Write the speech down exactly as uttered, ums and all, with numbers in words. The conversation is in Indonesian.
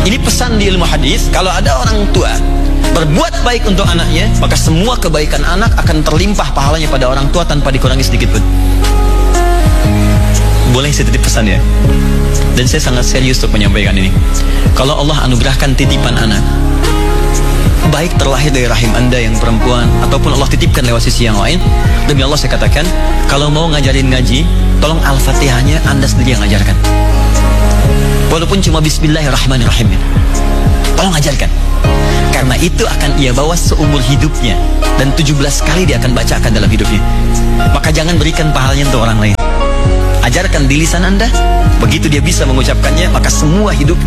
Ini pesan di ilmu hadis, kalau ada orang tua berbuat baik untuk anaknya, maka semua kebaikan anak akan terlimpah pahalanya pada orang tua tanpa dikurangi sedikit pun. Boleh saya titip pesan ya? Dan saya sangat serius untuk menyampaikan ini. Kalau Allah anugerahkan titipan anak, baik terlahir dari rahim anda yang perempuan ataupun Allah titipkan lewat sisi yang lain, demi Allah saya katakan, kalau mau ngajarin ngaji, tolong Al-Fatihahnya anda sendiri yang ngajarkan. Walaupun cuma Bismillahirrahmanirrahim, tolong ajarkan. Karena itu akan ia bawa seumur hidupnya, dan tujuh belas kali dia akan bacakan dalam hidupnya. Maka jangan berikan pahalanya untuk orang lain. Ajarkan di lisan anda, begitu dia bisa mengucapkannya, maka semua hidupnya